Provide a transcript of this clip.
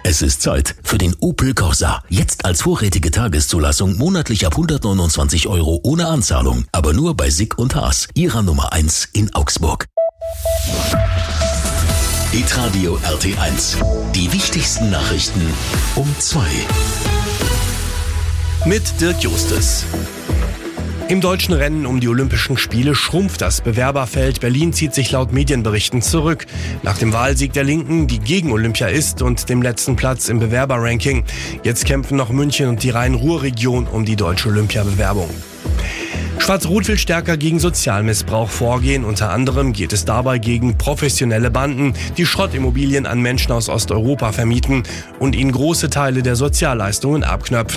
Es ist Zeit für den Opel Corsa. Jetzt als vorrätige Tageszulassung monatlich ab 129 € ohne Anzahlung. Aber nur bei Sick und Haas, Ihrer Nummer 1 in Augsburg. Hitradio RT1. Die wichtigsten Nachrichten um 2. Mit Dirk Justus. Im deutschen Rennen um die Olympischen Spiele schrumpft das Bewerberfeld. Berlin zieht sich laut Medienberichten zurück. Nach dem Wahlsieg der Linken, die gegen Olympia ist, und dem letzten Platz im Bewerberranking. Jetzt kämpfen noch München und die Rhein-Ruhr-Region um die deutsche Olympiabewerbung. Schwarz-Rot will stärker gegen Sozialmissbrauch vorgehen. Unter anderem geht es dabei gegen professionelle Banden, die Schrottimmobilien an Menschen aus Osteuropa vermieten und ihnen große Teile der Sozialleistungen abknöpfen.